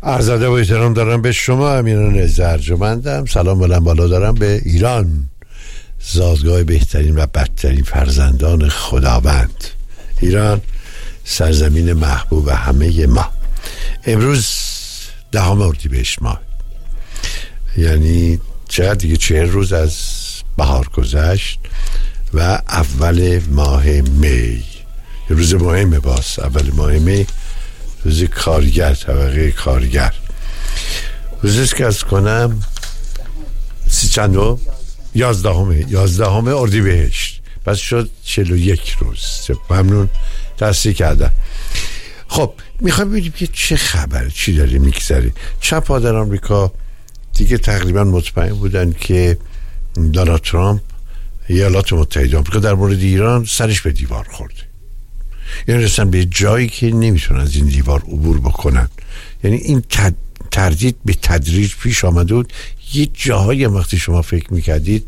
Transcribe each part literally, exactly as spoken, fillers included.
عرض و احترام دارم به شما امیران عزیز ارجمندم. سلام بلند بالا دارم به ایران، زادگاه بهترین و بدترین فرزندان خداوند. ایران سرزمین محبوب همه ما. امروز دهم اردیبهشت ماه، یعنی چقدر دیگه؟ چهل روز از بهار گذشت و اول ماه می، روز مهمه. باز اول ماه می، روز کارگر، طبقه کارگر. روزش که از کنم سی چندو یازدهمه یازدهمه اردیبهشت، پس شد چهل و یک روز. ممنون، تصدیق کردم. خب میخوام ببینیم که چه خبره، چی داره میگذره. چپ‌ها در آمریکا دیگه تقریبا مطمئن بودن که دونالد ترامپ ایالات متحده آمریکا در مورد ایران سرش به دیوار خورده، یعنی رسن به جایی که نمیتونن از این دیوار عبور بکنن. یعنی این تردید به تدریج پیش آمده بود. یه جاهای وقتی شما فکر میکردید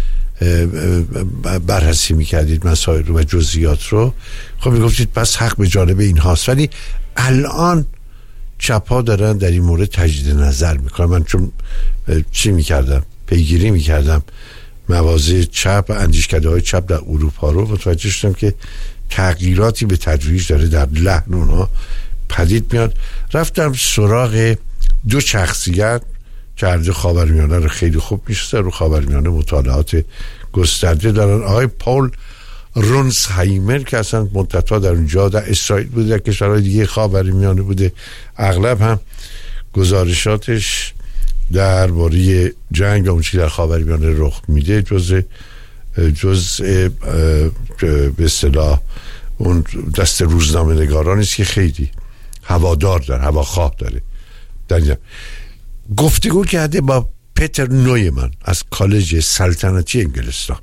بررسی میکردید مسائل رو و جزئیات رو، خب میگفتید پس حق به جانب این هاست. ولی الان چپ‌ها دارن در این مورد تجدید نظر میکنن. من چون چی میکردم، پیگیری میکردم مواضع چپ، اندیشکده های چپ در اروپا رو، متوجه شدم که تغییراتی به تدریج داره در لحن اونها پدید میاد. رفتم سراغ دو شخصیت که هر دو خاورمیانه رو خیلی خوب میشناسن، رو خاورمیانه مطالعات گسترده دارن. آقای پول رونسهایمر که اصلا مدت‌ها در اونجا در اسرائیل بوده، در کشورهای دیگه خاورمیانه بوده، اغلب هم گزارشاتش درباره جنگ و اون چیزی در خاورمیانه رخ میده جزء جزء به اصطلاح اون دست روزنامه نگاران است که خیلی هوادار داره، هواخواه داره. در گفتگو کرده با پتر نویمن از کالج سلطنتی انگلستان.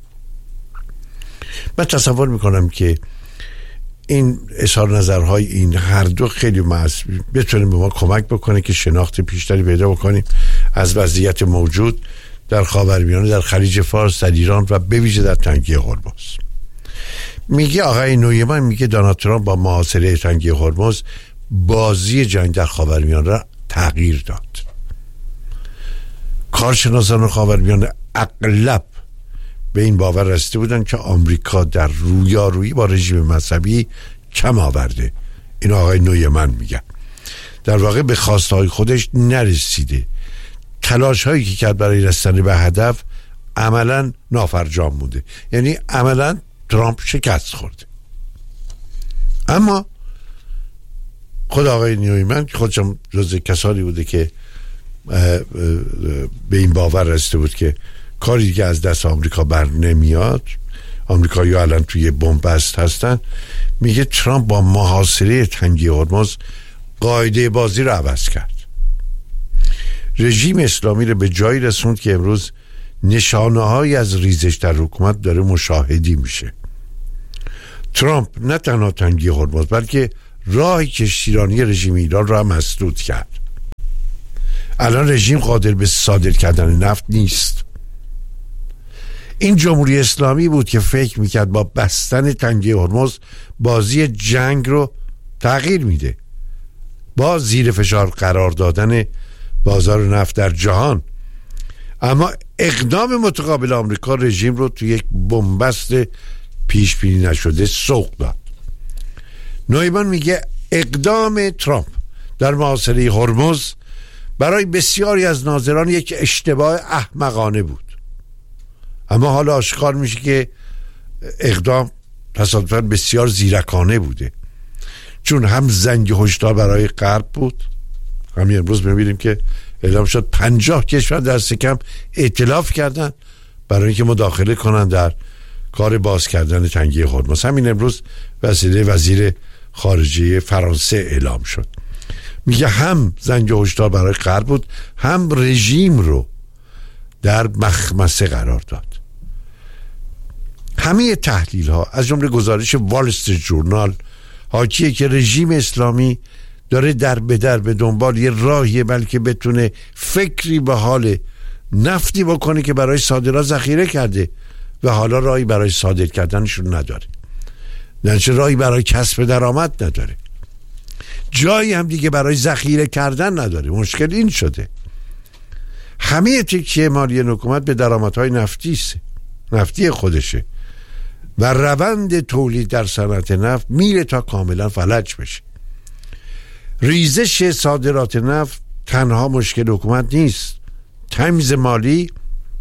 من تصور میکنم که این اظهار نظرهای این هر دو خیلی معصوم بتونه به ما کمک بکنه که شناخت بیشتری پیدا بکنیم از وضعیت موجود در خاورمیانه، در خلیج فارس، در ایران و به ویژه در تنگه هرمز. میگه آقای نویمن میگه دونالد ترامپ با محاصره تنگه هرمز بازی جنگ در خاورمیانه را تغییر داد. کارشناسان خاورمیانه اغلب به این باور رسیده بودن که آمریکا در رویارویی با رژیم مذهبی کم آورده. این آقای نویمن میگه در واقع به خواستهای خودش نرسیده. تلاش هایی که کرد برای رسیدن به هدف عملا نافرجام مونده، یعنی عملا ترامپ شکست خورده. اما خود آقای نیویمن که خودشم جز کسانی بوده که به این باور رسیده بود که کاری که از دست آمریکا بر نمیاد، آمریکایی ها الان توی بنبست هستن، میگه ترامپ با محاصره تنگه هرمز قاعده بازی رو عوض کرد. رژیم اسلامی رو به جایی رسوند که امروز نشانه های از ریزش در حکومت داره مشاهدی میشه. ترامپ نه تنها تنگه هرمز بلکه راه کشتیرانی رژیم ایران را مسدود کرد. الان رژیم قادر به صادر کردن نفت نیست. این جمهوری اسلامی بود که فکر میکرد با بستن تنگه هرمز بازی جنگ رو تغییر میده، با زیر فشار قرار دادن بازار نفت در جهان. اما اقدام متقابل آمریکا رژیم رو تو یک بنبست پیش بینی نشده سوق داد. نویمن میگه اقدام ترامپ در محاصره هرمز برای بسیاری از ناظران یک اشتباه احمقانه بود، اما حالا آشکار میشه که اقدام تصادفاً بسیار زیرکانه بوده، چون هم زنگ هشدار برای غرب بود. همین امروز میبینیم که اعلام شد پنجاه کشور دست کم ائتلاف کردن برای اینکه مداخله کنن در کار باز کردن تنگه هرمز. همین امروز وسیله وزیر خارجه فرانسه اعلام شد. میگه هم زنگ هشدار برای غرب بود، هم رژیم رو در مخمسه قرار داد. همه تحلیل ها از جمله گزارش وال استریت جورنال حاکیه که رژیم اسلامی داره در به در به دنبال یه راهیه بلکه بتونه فکری به حال نفتی بکنه که برای صادرات ذخیره کرده و حالا راهی برای صادر کردنشون نداره، نه راهی برای کسب درآمد نداره. جایی هم دیگه برای ذخیره کردن نداره. مشکل این شده همه تکیه مالی حکومت به درآمدهای نفتی است، نفتی خودشه و روند تولید در صنعت نفت میره تا کاملا فلج بشه. ریزش صادرات نفت تنها مشکل حکومت نیست، تمیز مالی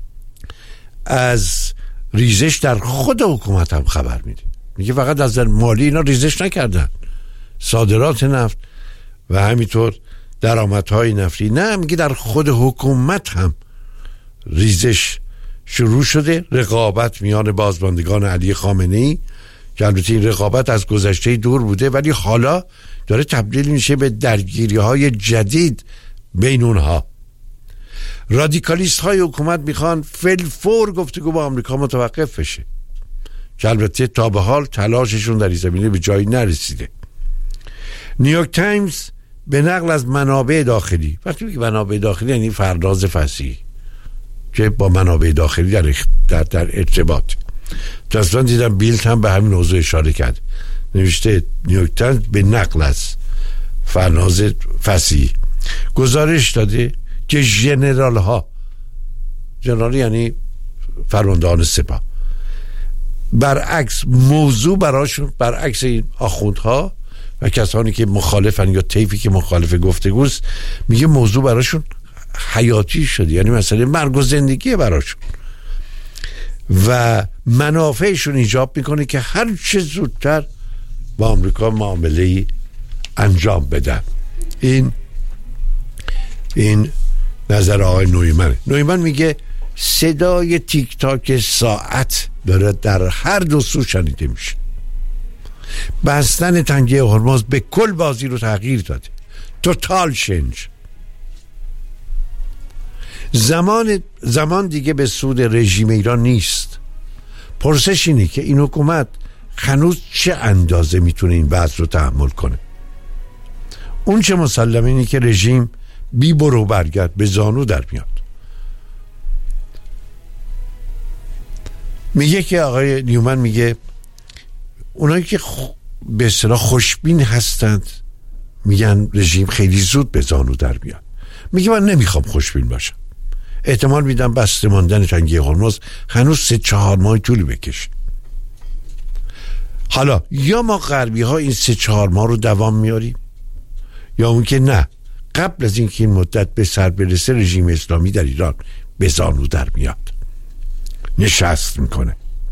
از ریزش در خود حکومت هم خبر میده. میگه فقط از مالی اینا ریزش نکردن، صادرات نفت و همینطور درآمدهای نفتی نه، میگه در خود حکومت هم ریزش شروع شده. رقابت میان بازماندگان علی خامنه‌ای که البته این رقابت از گذشته دور بوده ولی حالا داره تبدیل میشه به درگیری‌های جدید بین اونها. رادیکالیست های حکومت میخوان فلفور گفتگو با آمریکا متوقف بشه که البته تا به حال تلاششون در این زمینه به جایی نرسیده. نیویورک تایمز به نقل از منابع داخلی، وقتی میگه منابع داخلی یعنی فرناز فصیح که با منابع داخلی در در, در ارتباط، تصلا دیدم بیلت هم به همین موضوع اشاره کرد، نوشته نیویورک تایمز به نقل از فرناز فصیح گزارش داده که ژنرال ها، ژنرال یعنی فرماندهان سپاه، برعکس موضوع براشون، برعکس این آخوندها و کسانی که مخالفن یا طیفی که مخالف گفتگوست، میگه موضوع براشون حیاتی شده، یعنی مثلا مرگ و زندگی براشون و منافعشون ایجاب میکنه که هر چه زودتر با آمریکا معامله‌ای انجام بدن. این این نظر آقای نویمن. نویمن میگه صدای تیک تاک ساعت داره در هر دو سو شنیده میشه. بستن تنگه هرمز به کل بازی رو تغییر داده، توتال چنج. زمان زمان دیگه به سود رژیم ایران نیست. پرسش اینه که این حکومت هنوز چه اندازه میتونه این وضع رو تحمل کنه. اون چه مسلمه اینه که رژیم بی برو برگرد به زانو در میاد. میگه که آقای نیومن میگه اونایی که خ... به اصطلاح خوشبین هستند میگن رژیم خیلی زود به زانو در میاد. میگه من نمیخوام خوشبین باشم، احتمال میدم بسته ماندن تنگه هرمز هنوز سه چهار ماه طول بکشه. حالا یا ما غربی ها این سه چهار ماه رو دوام میاریم یا اون که نه، قبل از اینکه این مدت به سر برسه رژیم اسلامی در ایران به زانو در میاد، نشست میکنه.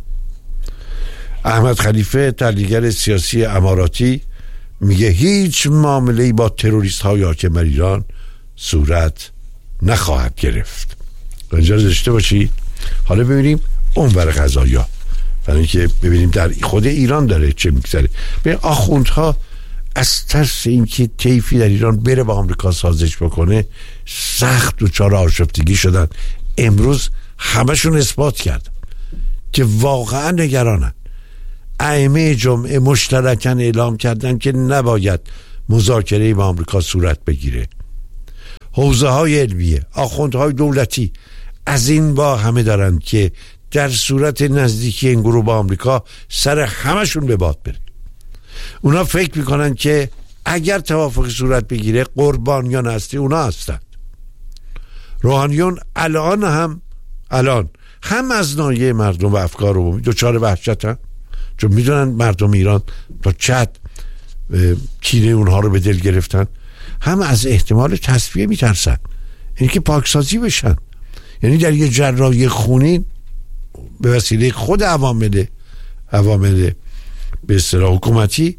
احمد خلیفه تحلیلگر سیاسی اماراتی میگه هیچ معامله‌ای با تروریست های حاکم بر ایران صورت نخواهد گرفت. اینجا داشته باشید. حالا ببینیم اون ور قضایا، برای اینکه ببینیم در خود ایران داره چه میگذره. به آخوندها از ترس اینکه طیفی در ایران بره با آمریکا سازش بکنه سخت دچار آشفتگی شدن. امروز همشون اثبات کردن که واقعا نگرانن. ائمه جمعه مشترکاً اعلام کردن که نباید مذاکره با آمریکا صورت بگیره. حوزه های علمیه، آخوندهای دولتی از این با همه دارن که در صورت نزدیکی این گروه با آمریکا سر همشون به باد بره. اونا فکر میکنن که اگر توافق صورت بگیره قربانیان اصلی اونا هستند. روحانیون الان هم الان هم از ناحیه مردم و افکار عمومی دچار وحشتن، چون میدونن مردم ایران تا چت کینه اونها رو به دل گرفتن، هم از احتمال تصفیه میترسن، یعنی که پاکسازی بشن. یعنی در یه جراحی خونین به وسیله خود عوامل عوامل به اصطلاح حکومتی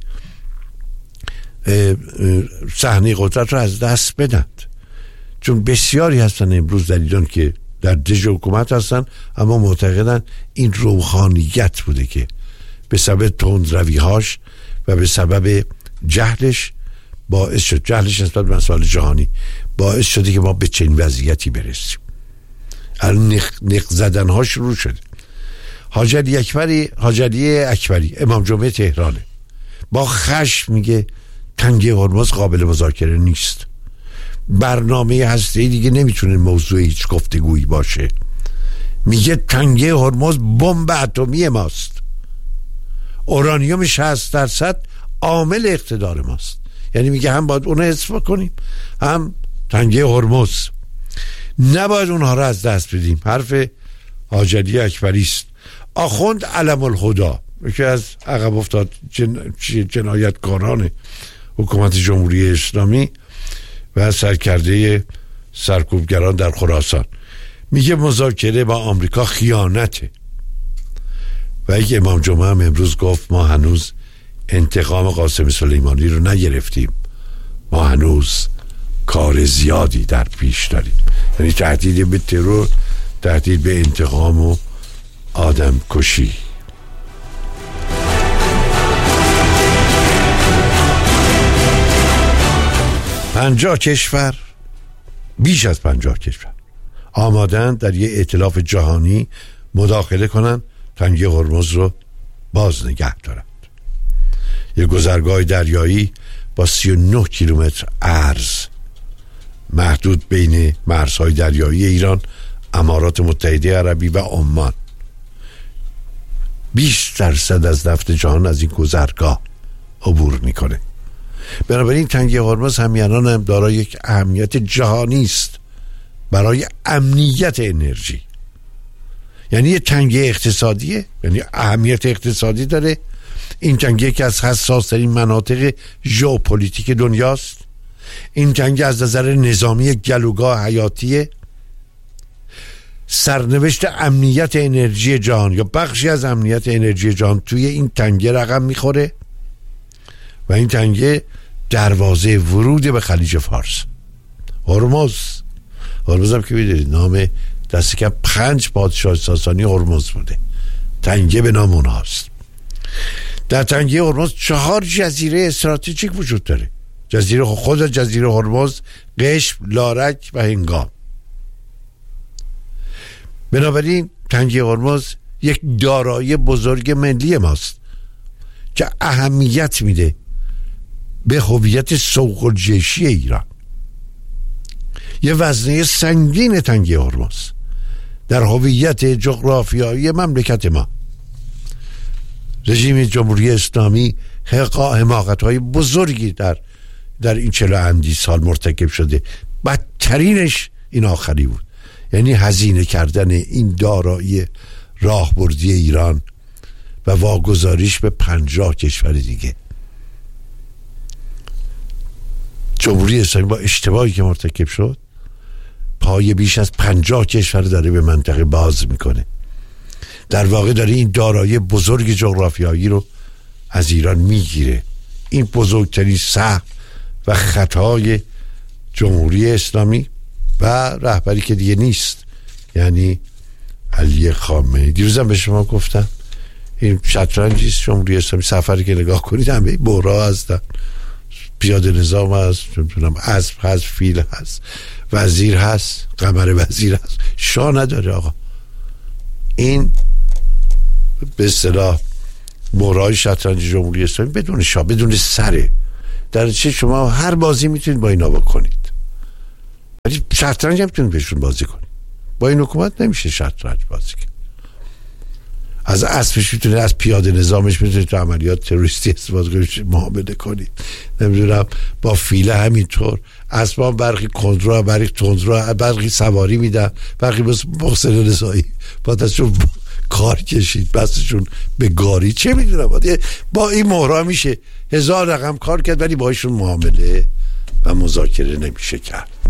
صحنه قدرت رو از دست بدند. چون بسیاری هستن امروز در ایران که در دژ حکومت هستن اما معتقدن این روحانیت بوده که به سبب تندروی‌هاش و به سبب جهلش باعث شد، جهلش نسبت به مسائل جهانی باعث شده که ما به چنین وضعیتی برسیم. الان نق, نق زدن ها شروع شده. حاجی علی اکبری حاجی علی اکبری امام جمعه تهرانه، با خشم میگه تنگه هرمز قابل مذاکره نیست. برنامه هسته‌ای دیگه نمیتونه موضوع هیچ گفتگویی باشه. میگه تنگه هرمز بمب اتمی ماست. اورانیوم شصت درصد عامل اقتدار ماست. یعنی میگه هم باید اون حفظ کنیم هم تنگه هرمز، نباید اونها را از دست بدیم. حرف حاجلی اکبری است. آخوند علم الهدا، یکی از عقب افتاد جن... جنایتکاران حکومت جمهوری اسلامی و سرکرده سرکوبگران در خراسان، میگه مذاکره با آمریکا خیانته. و یک امام جمعه هم امروز گفت ما هنوز انتقام قاسم سلیمانی رو نگرفتیم، ما هنوز کار زیادی در پیش داریم. یعنی تهدید به ترور، تهدید به انتقام و آدم کشی. پنجاه کشور، بیش از پنجاه کشور آمادن در یه ائتلاف جهانی مداخله کنن تنگه هرمز رو باز نگه دارند. یه گذرگاه دریایی با سی و نه کیلومتر عرض محدود بین مرزهای دریایی ایران، امارات متحده عربی و عمان. بیست درصد از نفت جهان از این گذرگاه عبور میکنه. بنابراین تنگه هرمز همیانان هم دارای یک اهمیت جهانی است برای امنیت انرژی. یعنی یه تنگه اقتصادیه، یعنی اهمیت اقتصادی داره. این تنگه که از حساس ترین مناطق ژئوپلیتیک دنیاست. این تنگه از نظر نظامی گلوگاه حیاتیه. سرنوشت امنیت انرژی جهان یا بخشی از امنیت انرژی جهان توی این تنگه رقم میخوره و این تنگه دروازه ورود به خلیج فارس. هرمز هرمز هم که میدونید نام دست کم پنج پادشاه ساسانی هرمز بوده، تنگه به نام اونهاست. در تنگه هرمز چهار جزیره استراتژیک وجود داره. جزیره خود جزیره هرمز، قشم، لارک و هنگام. بنابراین تنگه هرمز یک دارایی بزرگ ملی ماست که اهمیت میده به هویت سوق الجیشی ایران. یه وزنه سنگین تنگه هرمز در هویت جغرافیایی مملکت ما. رژیم جمهوری اسلامی حماقت‌های بزرگی در در این چهل اندی سال مرتکب شده. بدترینش این آخری بود، یعنی هزینه کردن این دارایی راهبردی ایران و واگذاریش به پنجاه کشور دیگه. جمهوری اسلامی با اشتباهی که مرتکب شد پای بیش از پنجاه کشور داره به منطقه باز میکنه. در واقع داره این دارایی بزرگ جغرافیایی رو از ایران میگیره. این بزرگترین سهم و خطای جمهوری اسلامی و رهبری که دیگه نیست، یعنی علی خامنه‌ای. دیروزم به شما گفتم این شطرنجی است جمهوری اسلامی. سفری که نگاه کنید همه بورا هستن، پیاده نظام هست، نمیدونم اسب هست، فیل هست، وزیر هست، قمر وزیر هست، شاه نداره آقا. این به اصطلاح مورای شطرنج جمهوری اسلامی بدون شاه، بدون سره. در چه شما هر بازی میتونید با اینا بکنید، ولی شطرنج هم میتونید بهشون بازی کنید. با این حکومت نمیشه شطرنج بازی کنید. از اسبش میتونید، از پیاده نظامش میتونید تو عملیات تروریستی استفاده کنید، معامله کنید. نمیدونم با فیله همینطور. اسبا برخی کندرو، برخی تندرو، برخی سواری میدن، برخی بس محسن رضایی با دستشون کار کشید، بسشون به گاری، چه میدونم. با این مهرا میشه هزار رقم کار کرد، ولی با ایشون معامله و مذاکره نمیشه کرد.